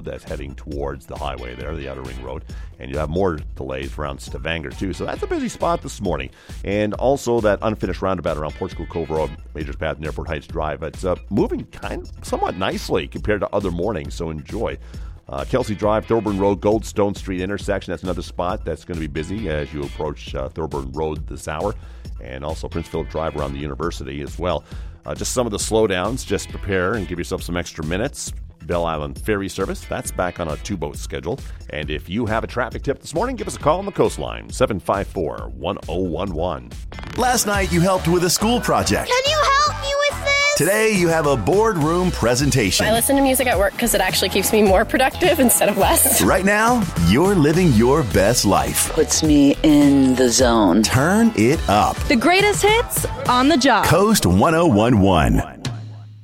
that's heading towards the highway there, the Outer Ring Road. And you have more delays around Stavanger, too. So that's a busy spot this morning. And also that unfinished roundabout around Portugal Cove Road, Majors Path and Airport Heights Drive. It's moving somewhat nicely compared to other mornings, so enjoy. Kelsey Drive, Thorburn Road, Goldstone Street intersection. That's another spot that's going to be busy as you approach Thorburn Road this hour. And also Prince Philip Drive around the university as well. Just some of the slowdowns. Just prepare and give yourself some extra minutes. Bell Island Ferry Service, that's back on a 2-boat schedule. And if you have a traffic tip this morning, give us a call on the coastline, 754-1011. Last night you helped with a school project. Can you help me with this? Today you have a boardroom presentation. I listen to music at work because it actually keeps me more productive instead of less. Right now, you're living your best life. Puts me in the zone. Turn it up. The greatest hits on the job. Coast 1011.